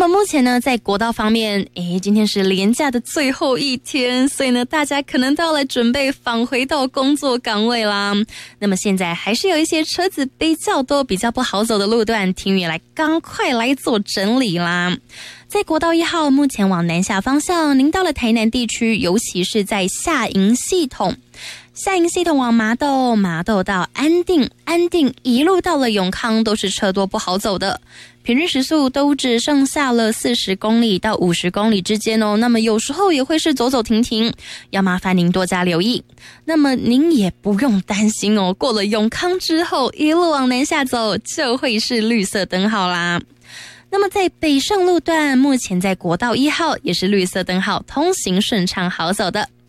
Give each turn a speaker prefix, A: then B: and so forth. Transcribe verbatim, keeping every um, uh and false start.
A: 么目前呢，在国道方面，诶，今天是连假的最后一天，所以呢，大家可能都要来准备返回到工作岗位啦。那么现在还是有一些车子比较多、比较不好走的路段，听雨来赶快来做整理啦。在国道一号目前往南下方向，您到了台南地区，尤其是在下营系统。下营系统往麻豆，麻豆到安定，安定一路到了永康，都是车多不好走的。平均时速都只剩下了四十公里到五十公里之间哦。那么有时候也会是走走停停，要麻烦您多加留意。那么您也不用担心哦，过了永康之后，一路往南下走就会是绿色灯号啦。那么在北上路段，目前在国道一号也是绿色灯号，通行顺畅好走的。